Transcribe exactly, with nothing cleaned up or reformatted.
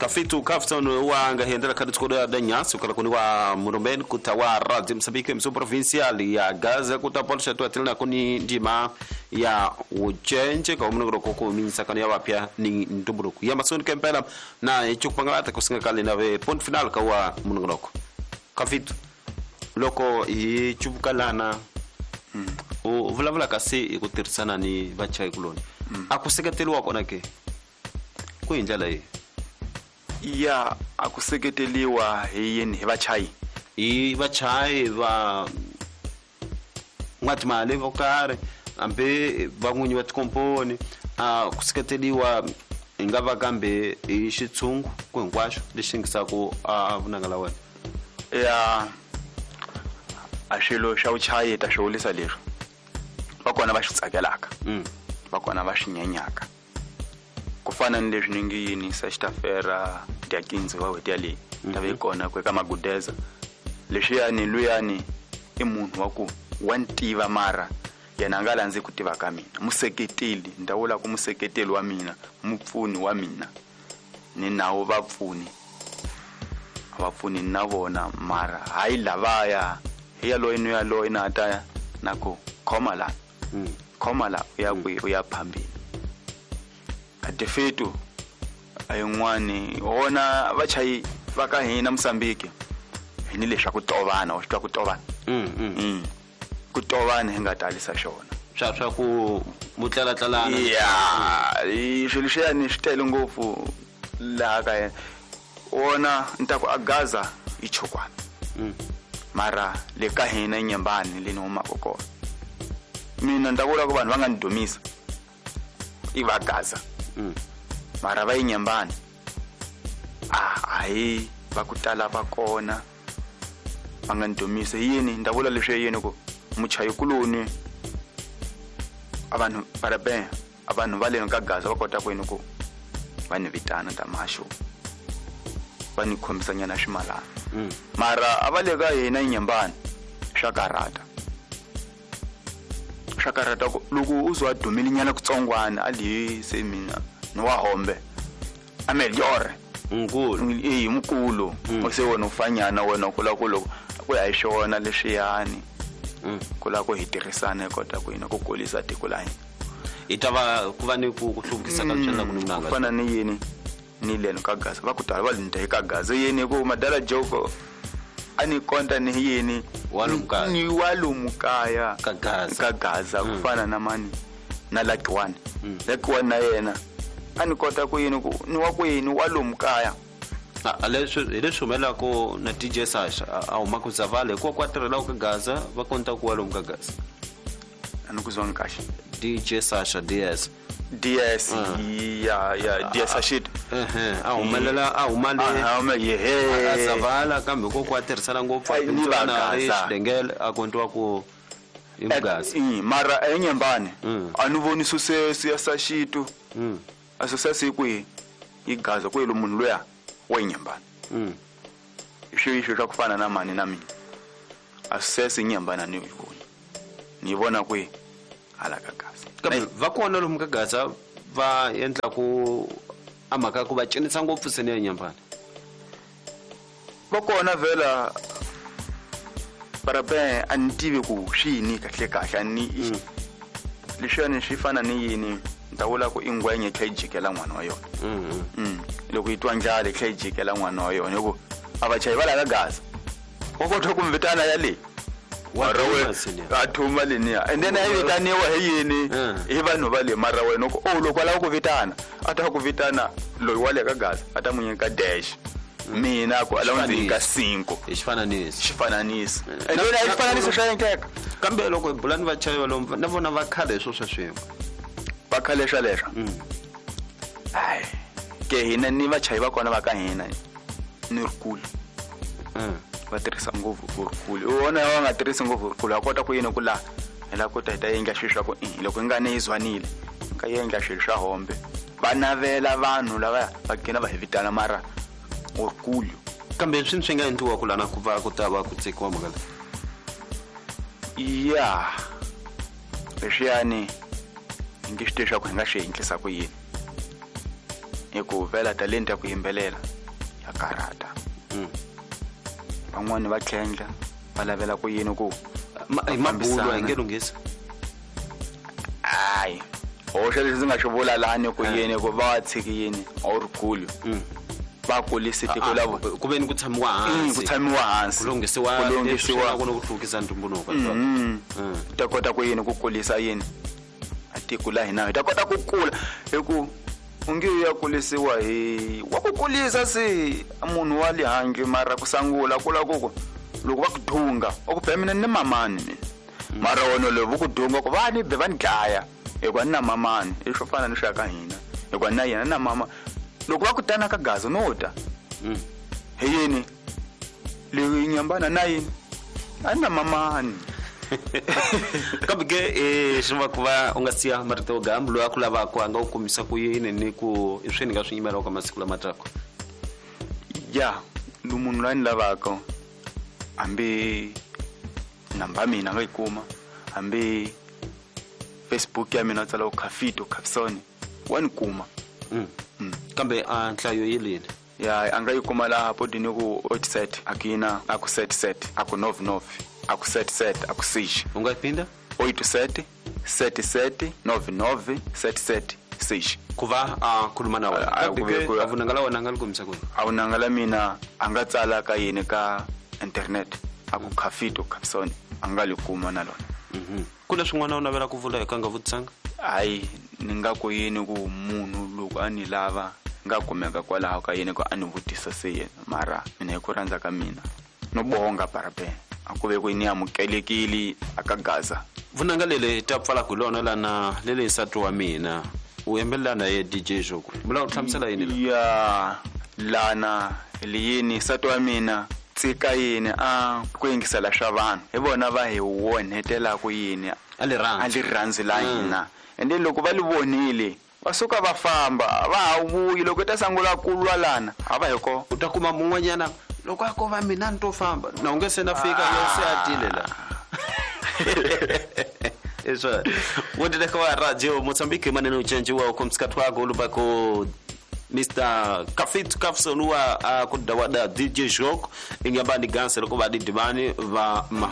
kafitu kafton wanga hendera kaditskoda da nyasi kala kuni wa Murumbeni kutawara di Msambiki msu provincial ya Gaza kutapolsha tu atilina kuni ndima ya ujenje kwa munogoro koko minsa kani ya wapya ni ntumburuku ya masoni kempela na ichukupanga ata kusinga kali na we point final kawa munogoro kafitu loko ichubukalana mm. o vula vula kasi ikutirisana ni bachai kuloni mm. akuseketeli wako nake kuinjala hii ya akuseketeliwa yini bachai i bachai va ngati male vokare ambe vangunyi vatikomponi a kuseketeliwa ingava kambe ishitsungu kwenkwasho leshingisako a vunangala wena ya ashilo shauchaye tashowulisa lero bakona bashitsakelaka mm bakona bashinyanyaka kufana ni leswi ningi yini sashtafera diakinzi wawe diali tabe kona kwe kama gudeza leswi yani luyani i munhu waku wantiva mara yana ngala nzi kutiva ka mina museketeli ndawula ku museketeli wa mina mupfuni wa mina ni nawo vapfuni abapfuni navona mara hayi lavaya hiya loyino ya loyina ata nako khoma la mm. khoma la uya ku uya phambili adefetu ayin'wani ona vachayi vaka hina Msambiki hini leswa ku tovana wa xitwa ku tovana mm mm ku tovana hinga talisa xona swa swa ku mutlela tlalana ya swilo swa ni switele ngopfu la ka ona ntaku agaza ichokwana mm mara le ka hina nyambani leni uma kokona mina ndakula ku vanhu va nga ndumisa iva gaza mm mara va inyambani ah ai va kutala va kona va nga ndumisa yini ndavula leswi yini ku muchayi kuloni abantu para ben abantu va le ka gaza va kota ku yini ku va ni vitana ta masho va ni khomisanya na ximalana mm mara avale ka hina inyambani shakarata shakarata loko uzwa dumile nyana kutsongwana ali semina no wa hombe ameliore ngulu eh mkulu ose wona ufanyana wena kula kulo ku ya xona leswiyani mm kula ku hitirisana kota ku ina ku kolisa tikulani itava kuva ni ku kuhlukisa ka tshela ku nunanga fana ni yini ni leno ka gaza va kutala va linda eka gaza yini ku madala joko ani konta ni yini walumkaya ni walumkaya ka gaza ka gaza kufana na mani na lucky one lucky one na yena ani kota ku yini ku ni wa ku yini walumkaya a leswo leswo mela ko na D J Sasha au makuzavale ko kwatrela ka gaza va konta ku walumka gaza ani kuzwa kahle D J Sasha D S D S ya ya D S ashid eh eh au malela au male au me ye azavala kambe ko kwaterisana ngopfu na rish dengel akontwa ku imgazi mara enyembane anuvoni suse siyasashitu mm asosasi ku igaza ku lo munhu loya wenyembane mm isho isho sha kufana na mani na mina asosasi nyembana ni uyibona nibona ku alaka gaza kambe va kona lo mkagaza va endla ku amaka ku va cinisa ngopfu sene nyambane va kona vela para ben antivi ku shini kahle kahle ni lishani shifana ni yini ndawula ku ingwenye kajikela n'wana wa yona mhm mm loko itwa njale kajikela n'wana wa yona yoko abachayi bala ka gaza kokotho kumvitana yale warawe athuma lenia and then ayitaniwa heyini hi vanhu vale mara wena ko oh loko la ku vitana ata ku vitana loyi wale ka gaza ata munyeka dash mina ku alawunzi ka cinco ixifananisi xifananisi and then ixifananisi swa yenteka kambe loko bulani va chayi valomva na vona va khale swo swa swin'we va khale swa leswa ai ke hina ni va chayi va kona va ka hina ni rikulu mm va tirhisa ngopfu kurikulu u vona va nga tirhisi ngopfu kurikulu a kota ku yini ku la hela kota ta yenga xiswa ku loko nga ne izwanile ka yenga xilo xa hombe va navela vanhu lava va kena va hevitana mara kurikulu kambe swi swi nga endliwa ku lana ku va ku ta va ku tsekiwa magala ya leswiyani ngi xitesha ku nga xi endlisa ku yini hi ku vela talent ya ku yimbelela ya karata. Mm. Van'wani va tlhendla va lavela ku yini ku mabulu engelungisa. Hayi. Osho leswi nga xivula lani ku yini ku va tshiki yini or kulu. Mm. Ba kulisi tiko lavo ku veni ku tshamiwa hansi. Ku tshamiwa hansi. Kulungisiwa kulungisiwa ku hlukisa ntumbuluko. Mm. Ta kota ku yini ku kulisa yini. Atiko la hina ta kota ku kula hi ku ungi ya kulisiwa hi wa ku kulisa si munhu wa le hangi mara ku sangula kula koko loko va ku dhunga oku phemina ni mamani mina mara wona lo ku dhunga ku vani be van dlaya ekwa na mamani i swo fana ni shaka hina ekwa na yena na mama loko va ku tana ka gaza nota mm he yini le nyambana na yini ana mamani kambe ke eh shima kuva ungasiya marito gambulo akulava ku anga ukumisa ku yini ni ku isweni nga swinyimela ka masiku lamatako ya lumunhu lani lavaka ambe namba mina nga ikuma ambe Facebook ya mina tsala ukhafito Capsoni wani kuma mm kambe a nhlayo yelini ya anga ikuma la hapo dini ku outset akina aku set set aku nov nov aku set set aku sish ungapinda oito sete sete sete nove nove sete sete sish kuva a kuluma na wena avunangala wena ngalikumisa ku avunangala mina anga tsala ka yini ka internet aku khafito Capsoni angalikuma na lona mhm kuna swin'wana u navela ku vula eka nga vutsanga hayi ninga ku yini ku munhu loko ani lava nga kumeka kwalaho ka yini ko ani vutisa se yena mara mina ku rhandza ka mina no bonga parabe akuve ku ni amukelekili akagaza vunangalele ta pfala ku lona lana lele nsatu wa mina u yembelana ye D J Joko mula u tlhamsela yini ya lana liyini nsatu wa mina tsika yini a ku yingisela swa vanhu hi vona va hi wonhetela ku yini ali rhandzi ali rhandzi la hina ende loko va li vonile vasuka va famba va ha vuyi loko ta sangula kulwa lana hava hiko utakuma mun'wanyana loko ako va mina nto famba na ungese na fika yose atile la eso wondele kwa radio Mozambique maneno uchanji wa kumsikatu wako lubako Mister Kafit Kafson wa kudawada D J Joko ingamba ni ganse loko ba didimani va